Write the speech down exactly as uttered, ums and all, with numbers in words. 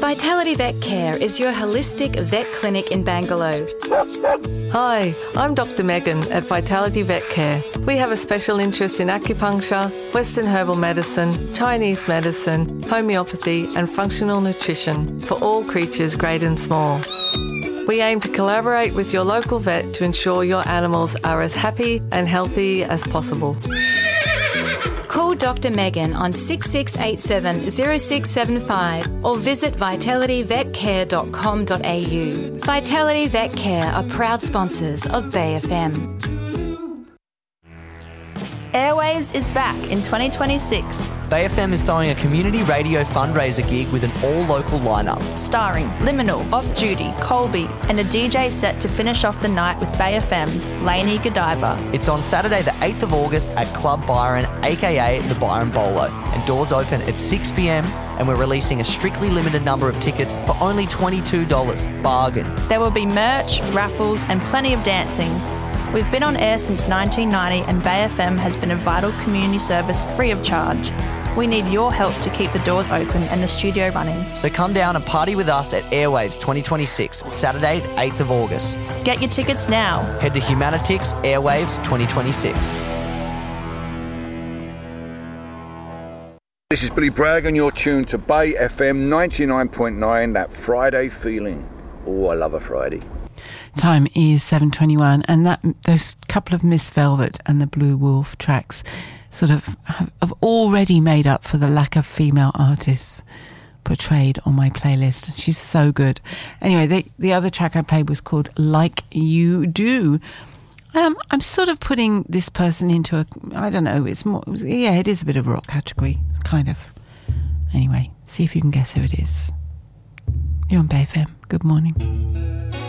Vitality Vet Care is your holistic vet clinic in Bangalore. Hi, I'm Doctor Megan at Vitality Vet Care. We have a special interest in acupuncture, Western herbal medicine, Chinese medicine, homeopathy and functional nutrition for all creatures great and small. We aim to collaborate with your local vet to ensure your animals are as happy and healthy as possible. Call Doctor Megan on six six eight seven zero six seven five or visit vitality vet care dot com dot a u. Vitality Vet Care are proud sponsors of Bay F M. Airwaves is back in twenty twenty-six. Bay F M is throwing a community radio fundraiser gig with an all-local lineup. Starring Liminal, Off Duty, Colby, and a D J set to finish off the night with Bay F M's Lainey Godiva. It's on Saturday the eighth of August at Club Byron, aka the Byron Bolo. And doors open at six p m and we're releasing a strictly limited number of tickets for only twenty-two dollars. Bargain. There will be merch, raffles, and plenty of dancing. We've been on air since nineteen ninety and Bay F M has been a vital community service free of charge. We need your help to keep the doors open and the studio running. So come down and party with us at Airwaves twenty twenty-six, Saturday the eighth of August. Get your tickets now. Head to Humanitix Airwaves twenty twenty-six. This is Billy Bragg and you're tuned to Bay F M ninety-nine point nine, that Friday feeling. Oh, I love a Friday. Time is seven twenty-one, and that those couple of Miss Velvet and the Blue Wolf tracks sort of have, have already made up for the lack of female artists portrayed on my playlist. She's so good. Anyway, the, the other track I played was called Like You Do. Um, I'm sort of putting this person into a, I don't know, it's more, yeah, it is a bit of a rock category, kind of. Anyway, see if you can guess who it is. You're on Bay F M. Good morning.